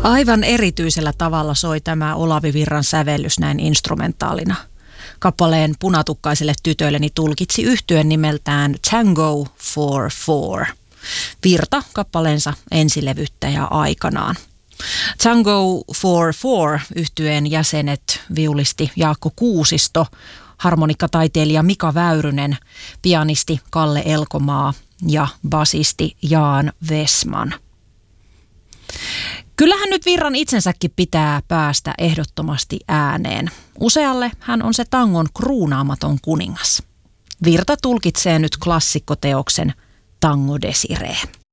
Aivan erityisellä tavalla soi tämä Olavi Virran sävellys näin instrumentaalina. Kappaleen Punatukkaiselle tytöilleni tulkitsi yhtyen nimeltään Tango for Four. Virta kappaleensa ensilevyttäjä aikanaan. Tango for Four -yhtyeen jäsenet viulisti Jaakko Kuusisto, harmonikkataiteilija Mika Väyrynen, pianisti Kalle Elkomaa ja basisti Jaan Vesman. Kyllähän nyt Virran itsensäkin pitää päästä ehdottomasti ääneen. Usealle hän on se tangon kruunaamaton kuningas. Virta tulkitsee nyt klassikkoteoksen Tango Desiree.